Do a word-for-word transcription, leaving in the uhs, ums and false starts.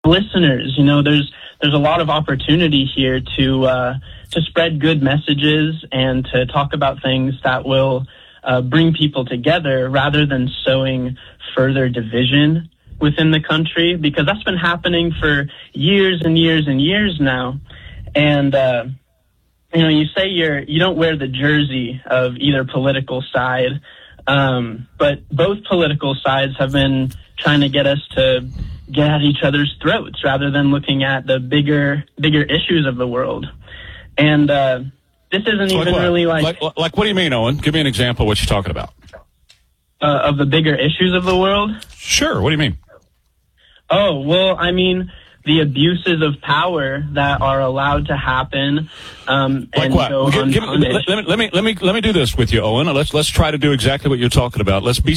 listeners, you know, there's there's a lot of opportunity here to uh, to spread good messages and to talk about things that will uh, bring people together rather than sowing further division within the country, because that's been happening for years and years and years now. And uh, you know, you say you're you don't wear the jersey of either political side, um, but both political sides have been trying to get us to get at each other's throats rather than looking at the bigger bigger issues of the world. And uh, this isn't so even like really like, like... Like what do you mean, Owen? Give me an example of what you're talking about. Uh, of the bigger issues of the world? Sure. What do you mean? Oh, well, I mean, the abuses of power that are allowed to happen um, like and what? go Well, give, give, unpunished. let, let, me, let me let me let me do this with you, Owen. Let's let's try to do exactly what you're talking about. Let's be